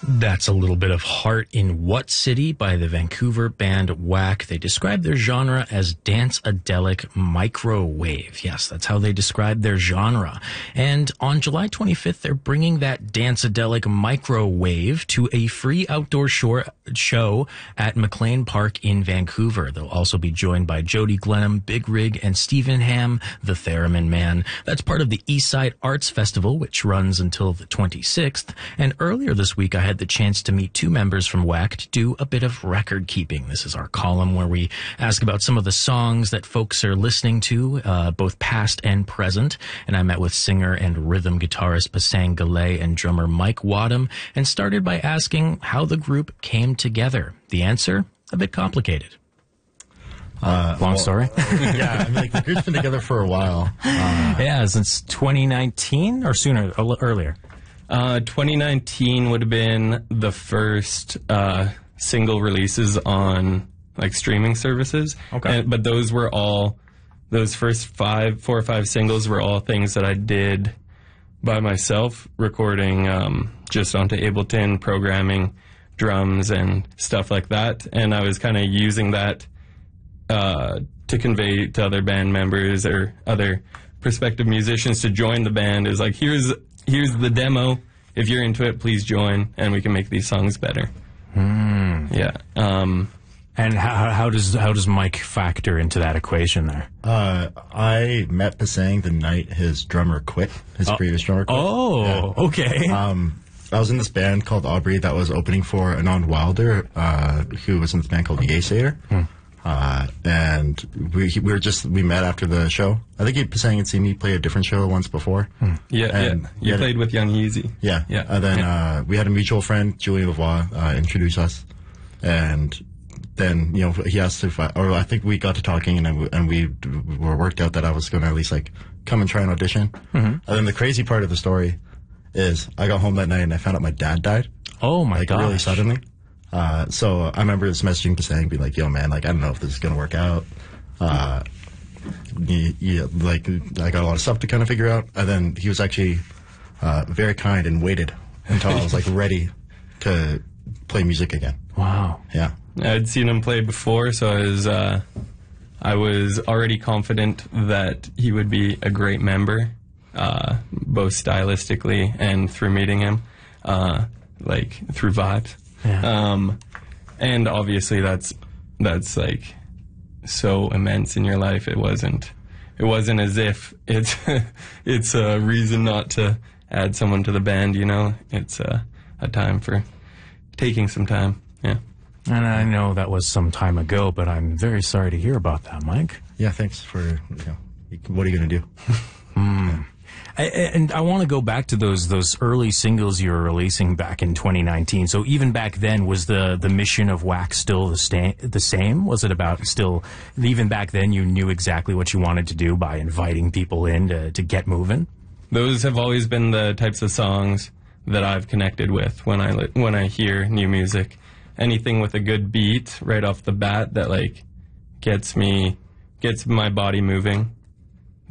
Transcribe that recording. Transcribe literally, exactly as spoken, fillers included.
That's a little bit of Heart in What City by the Vancouver band Whack. They describe their genre as dance-adelic microwave. Yes, that's how they describe their genre. And on July twenty-fifth, they're bringing that dance-adelic microwave to a free outdoor shore show at McLean Park in Vancouver. They'll also be joined by Jody Glenham, Big Rig, and Stephen Ham, the Theremin Man. That's part of the Eastside Arts Festival, which runs until the twenty-sixth. And earlier this week, I had the chance to meet two members from Whack to do a bit of record keeping. This is our column where we ask about some of the songs that folks are listening to, uh, both past and present. And I met with singer and rhythm guitarist Pasang Galay and drummer Mike Wadham and started by asking how the group came together. The answer? A bit complicated. Uh, Long well, story? Yeah, I mean, like, the group's been together for a while. Uh, yeah, since twenty nineteen or sooner, or earlier. Uh, twenty nineteen would have been the first uh, single releases on like streaming services. Okay. And, but those were all, those first five, four or five singles were all things that I did by myself, recording um, just onto Ableton, programming drums and stuff like that. And I was kind of using that uh, to convey to other band members or other prospective musicians to join the band. Is like, here's here's the demo. If you're into it, please join, and we can make these songs better. Mm. Yeah. Um, and how, how does how does Mike factor into that equation there? Uh, I met Pasang the night his drummer quit, his oh. previous drummer quit. Oh, yeah. okay. Um, I was in this band called Aubrey that was opening for Anand Wilder, uh, who was in this band called Yesayer. Hmm. Uh, and we we were just we met after the show. I think he Pasang had seen me play a different show once before. Hmm. Yeah, and yeah. You played a, with Young Yeezy. Yeah, yeah. And then yeah. Uh, we had a mutual friend, Julian Lavoie, uh, introduce us, and then you know he asked if I, or I think we got to talking, and I, and we were worked out that I was going to at least like come and try an audition. Mm-hmm. And then the crazy part of the story is I got home that night and I found out my dad died. Oh my like, gosh! Really suddenly. Uh, so I remember just messaging Pasang, being like, "Yo, man, like I don't know if this is gonna work out." Uh, yeah, yeah, like I got a lot of stuff to kind of figure out, and then he was actually uh, very kind and waited until I was like ready to play music again. Wow. Yeah. I'd seen him play before, so I was uh, I was already confident that he would be a great member, uh, both stylistically and through meeting him, uh, like through vibes. Yeah. Um, and obviously that's, that's like so immense in your life. It wasn't, it wasn't as if it's, it's a reason not to add someone to the band, you know, it's a, a time for taking some time. Yeah. And I know that was some time ago, but I'm very sorry to hear about that, Mike. Yeah. Thanks for, you know, what are you going to do? mm. I, and I want to go back to those those early singles you were releasing back in twenty nineteen. So even back then, was the, the mission of Whack still the, sta- the same? Was it about still, even back then, you knew exactly what you wanted to do by inviting people in to, to get moving? Those have always been the types of songs that I've connected with when I li- when I hear new music. Anything with a good beat right off the bat that like gets me, gets my body moving.